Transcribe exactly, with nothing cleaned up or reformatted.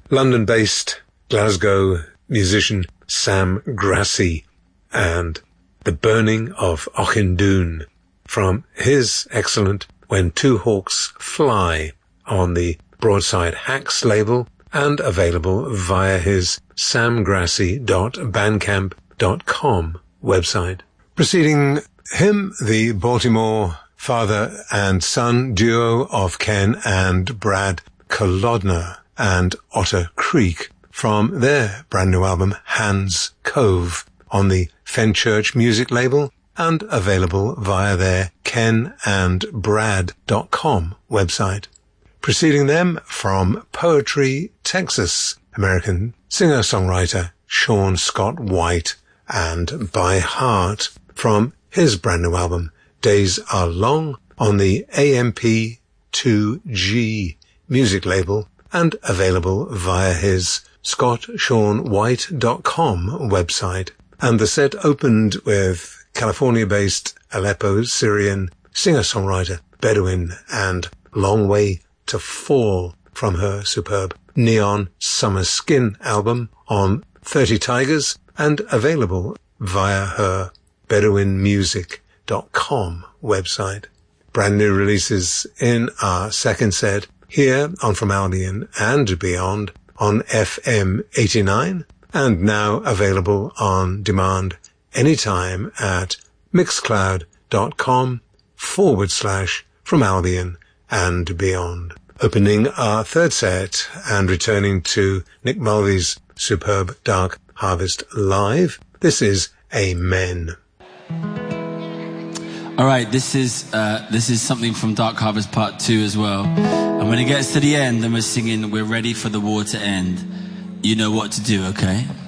London-based Glasgow musician Sam Grassi and The Burning of Auchindoun from his excellent When Two Hawks Fly on the Broadside Hacks label and available via his sam grassi dot bandcamp dot com website. Preceding him, the Baltimore father and son duo of Ken and Brad Kolodner and Otter Creek from their brand new album Hans Cove on the Fenchurch music label and available via their ken and brad dot com website. Preceding them from Poetry, Texas, American singer-songwriter Sean Scott White and By Heart from his brand new album Days Are Long on the A M P two G music label and available via his scott sean white dot com website. And the set opened with California-based Aleppo Syrian singer-songwriter Bedouin and Long Way to Fall from her superb Neon Summer Skin album on thirty Tigers and available via her bedouin music dot com website. Brand new releases in our second set here on From Albion and Beyond on F M eighty-nine and now available on demand anytime at mixcloud.com forward slash From Albion and Beyond. Opening our third set and returning to Nick Mulvey's superb Dark Harvest Live, this is Amen. All right, this is uh, this is something from Dark Harvest Part two as well. And when it gets to the end and we're singing, we're ready for the war to end, you know what to do, okay?